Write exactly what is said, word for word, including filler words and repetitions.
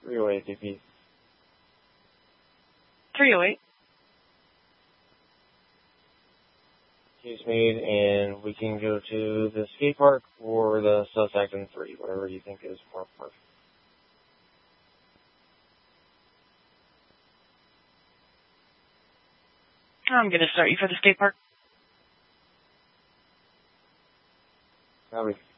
three oh eight, D P. three oh eight. Case made, and we can go to the skate park or the Sussex in three, whatever you think is more perfect. I'm going to start you for the skate park. Copy.